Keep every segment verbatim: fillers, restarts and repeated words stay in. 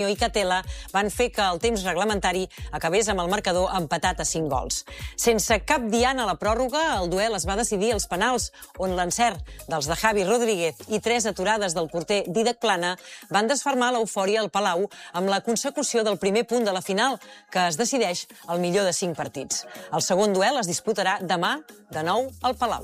i Catela van fer que el temps reglamentari acabés amb el marcador empatat a cinc gols. Sense cap diana a la pròrroga, el duel es va decidir als penals, on l'encert dels de Javi Rodríguez i tres aturades del porter Dídac Plana van desfermar l'eufòria al Palau amb la consecució del primer punt de la final, que es decideix al millor de cinc partits. El segon duel es disputarà demà, de nou, al Palau.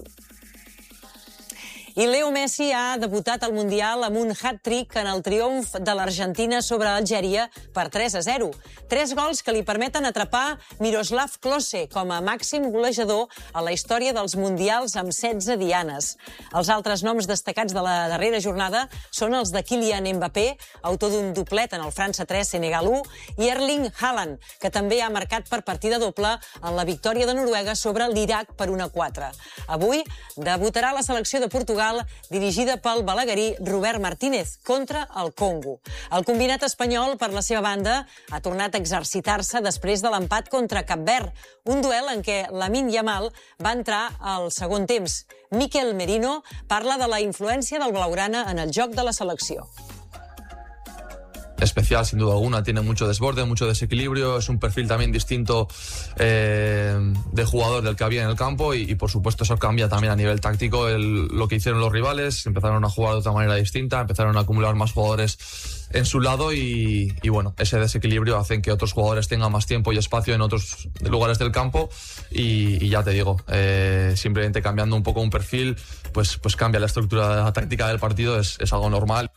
I Leo Messi ha debutat al Mundial amb un hat-trick en el triomf de l'Argentina sobre Algèria per tres a zero. Tres gols que li permeten atrapar Miroslav Klose com a màxim golejador a la història dels Mundials amb setze dianes. Els altres noms destacats de la darrera jornada són els de Kylian Mbappé, autor d'un doblet en el França tres, Senegal u, i Erling Haaland, que també ha marcat per partida doble en la victòria de Noruega sobre l'Iraq per un a quatre. Avui debutarà la selecció de Portugal dirigida pel balaguerí Robert Martínez contra el Congo. El combinat espanyol, per la seva banda, ha tornat a exercitar-se després de l'empat contra Cap Verd, un duel en què Lamine Yamal va entrar al segon temps. Mikel Merino parla de la influència del blaugrana en el joc de la selecció. Especial, sin duda alguna, tiene mucho desborde, mucho desequilibrio, es un perfil también distinto eh, de jugador del que había en el campo y, y por supuesto eso cambia también a nivel táctico el, lo que hicieron los rivales, empezaron a jugar de otra manera distinta, empezaron a acumular más jugadores en su lado y, y bueno, ese desequilibrio hace que otros jugadores tengan más tiempo y espacio en otros lugares del campo y, y ya te digo, eh, simplemente cambiando un poco un perfil, pues, pues cambia la estructura táctica del partido, es, es algo normal.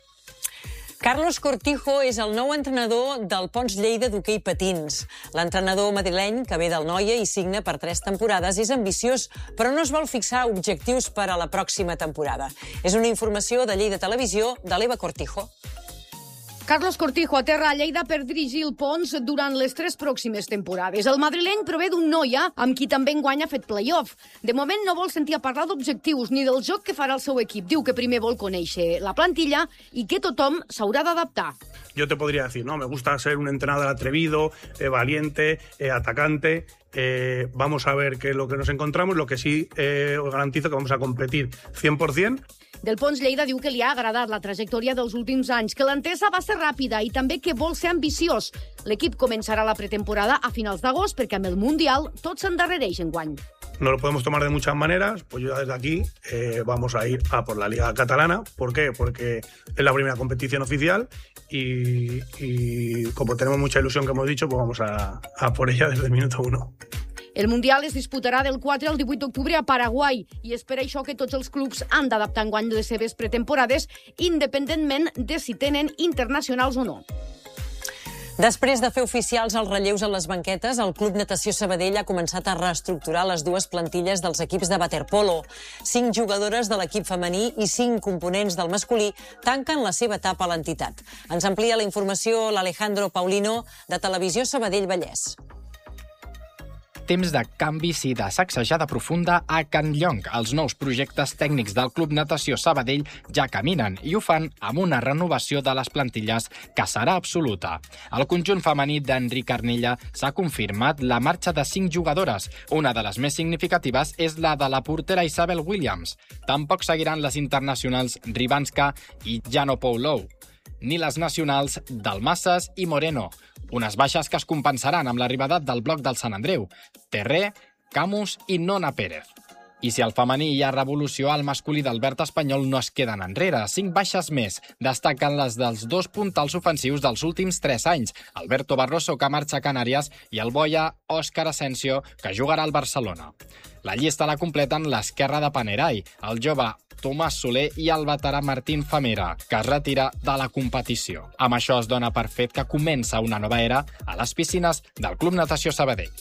Carlos Cortijo és el nou entrenador del Pons Lleida d'hoquei patins. L'entrenador madrileny, que ve del Noia i signa per tres temporades, és ambiciós, però no es vol fixar objectius per a la pròxima temporada. És una informació de Lleida Televisió, de l'Eva Cortijo. Carlos Cortijo aterra a Lleida per dirigir el Pons durant les tres pròximes temporades. El madrileny prové d'un Noia amb qui també enguany ha fet play-off. De moment no vol sentir a parlar d'objectius ni del joc que farà el seu equip. Diu que primer vol conèixer la plantilla i que tothom s'haurà d'adaptar. Yo te podría decir, no, me gusta ser un entrenador atrevido, eh, valiente, eh, atacante. Eh, vamos a ver qué es lo que nos encontramos. Lo que sí eh, os garantizo que vamos a competir cien por cien. Del Pons Lleida diu que li ha agradat la trajectòria dels últims anys, que l'entesa va ser ràpida i també que vol ser ambiciós. L'equip començarà la pretemporada a finals d'agost perquè amb el Mundial tot s'endarrereix enguany. No lo podemos tomar de muchas maneras, pues yo desde aquí eh, vamos a ir a por la Liga Catalana. ¿Por qué? Porque es la primera competición oficial y, y como tenemos mucha ilusión, que hemos dicho, pues vamos a, a por ella desde el minuto uno. El Mundial es disputarà del quatre al divuit d'octubre a Paraguai i és per això que tots els clubs han d'adaptar enguany les seves pretemporades, independentment de si tenen internacionals o no. Després de fer oficials els relleus a les banquetes, el Club Natació Sabadell ha començat a reestructurar les dues plantilles dels equips de waterpolo. Cinc jugadores de l'equip femení i cinc components del masculí tanquen la seva etapa a l'entitat. Ens amplia la informació l'Alejandro Paulino, de Televisió Sabadell Vallès. Temps de canvis i de sacsejada profunda a Can Llong. Els nous projectes tècnics del Club Natació Sabadell ja caminen i ho fan amb una renovació de les plantilles que serà absoluta. Al conjunt femení d'Enric Arnella s'ha confirmat la marxa de cinc jugadores. Una de les més significatives és la de la portera Isabel Williams. Tampoc seguiran les internacionals Ribanska i Jano Poulou, ni les nacionals Dalmases i Moreno. Unes baixes que es compensaran amb l'arribada del bloc del Sant Andreu, Terré, Camus i Nona Pérez. I si al femení hi ha revolució, al masculí d'Albert Espanyol no es queden enrere. Cinc baixes més. Destaquen les dels dos puntals ofensius dels últims tres anys, Alberto Barroso, que marxa a Canàries, i el boia Òscar Asensio, que jugarà al Barcelona. La llista la completen l'esquerra de Panerai, el jove Tomàs Soler i el veterà Martín Famera, que es retira de la competició. Amb això es dona per fet que comença una nova era a les piscines del Club Natació Sabadell.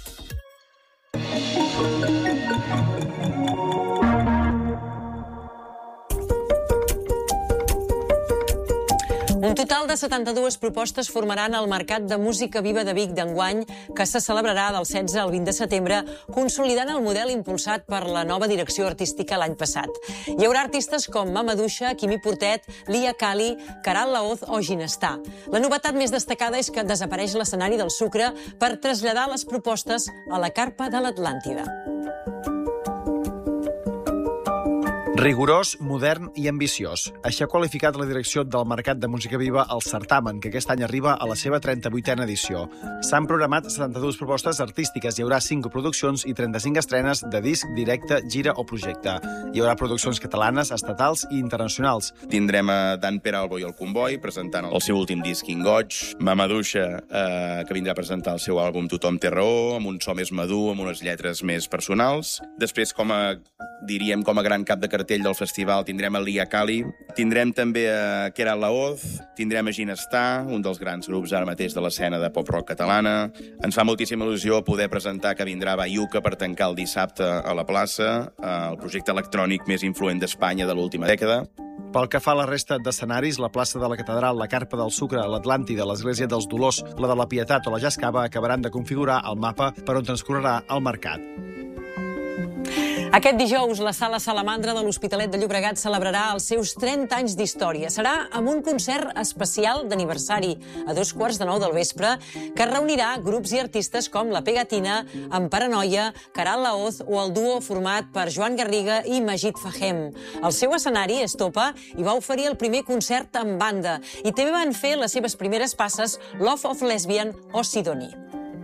Un total de setanta-dues propostes formaran el Mercat de Música Viva de Vic d'enguany, que se celebrarà del setze al vint de setembre, consolidant el model impulsat per la nova direcció artística l'any passat. Hi haurà artistes com Mamadouxa, Quimi Portet, Lia Kali, Caral Laoz o Ginestà. La novetat més destacada és que desapareix l'escenari del Sucre per traslladar les propostes a la carpa de l'Atlàntida. Rigorós, modern i ambiciós. Així ha qualificat la direcció del Mercat de Música Viva al certamen, que aquest any arriba a la seva trenta-vuitena edició. S'han programat setanta-dues propostes artístiques, hi haurà cinc produccions i trenta-cinc estrenes de disc, directe, gira o projecte. Hi haurà produccions catalanes, estatals i internacionals. Tindrem a Dan Peralbo i el Comboi presentant el seu últim disc Ingoig, Mamaduixa, eh, que vindrà a presentar el seu àlbum Tothom té raó, amb un so més madur, amb unes lletres més personals. Després, com a, diríem, com a gran cap de cartell del festival, tindrem a Lia Kali, tindrem també a Keral Laoz, tindrem a Ginestar, un dels grans grups ara mateix de l'escena de pop-rock catalana. Ens fa moltíssima il·lusió poder presentar que vindrà Bayuca per tancar el dissabte a la plaça, el projecte electrònic més influent d'Espanya de l'última dècada. Pel que fa a la resta d'escenaris, la plaça de la Catedral, la Carpa del Sucre, l'Atlàntida, l'Església dels Dolors, la de la Pietat o la Jascava acabaran de configurar el mapa per on transcorrerà el mercat. Aquest dijous, la Sala Salamandra de l'Hospitalet de Llobregat celebrarà els seus trenta anys d'història. Serà amb un concert especial d'aniversari a dos quarts de nou del vespre que reunirà grups i artistes com La Pegatina, amb Paranoia, Keral Laoz o el duo format per Joan Garriga i Majid Fahem. El seu escenari, Estopa, hi va oferir el primer concert en banda i també van fer les seves primeres passes Love of Lesbian o Sidoní.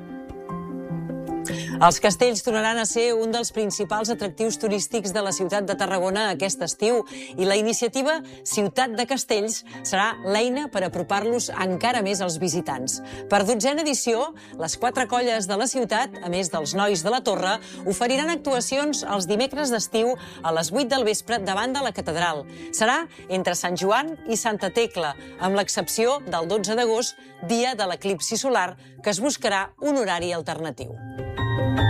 Els castells tornaran a ser un dels principals atractius turístics de la ciutat de Tarragona aquest estiu i la iniciativa Ciutat de Castells serà l'eina per apropar-los encara més als visitants. Per dotzena edició, les quatre colles de la ciutat, a més dels nois de la Torre, oferiran actuacions els dimecres d'estiu a les vuit del vespre davant de la catedral. Serà entre Sant Joan i Santa Tecla, amb l'excepció del dotze d'agost, dia de l'eclipsi solar, que es buscarà un horari alternatiu.